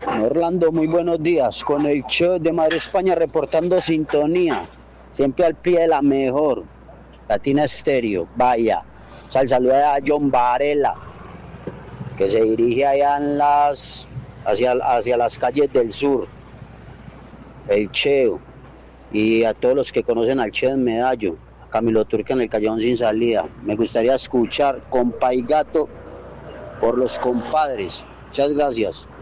Orlando, muy buenos días. Con el show de Madrid España reportando sintonía. Siempre al pie de la mejor. Latina Estéreo, vaya. O sea, el saludo a John Varela, que se dirige allá hacia las calles del sur. El Cheo. Y a todos los que conocen al Che en Medallo. A Camilo Turca en el Callejón Sin Salida. Me gustaría escuchar Compa y Gato por los compadres. Muchas gracias.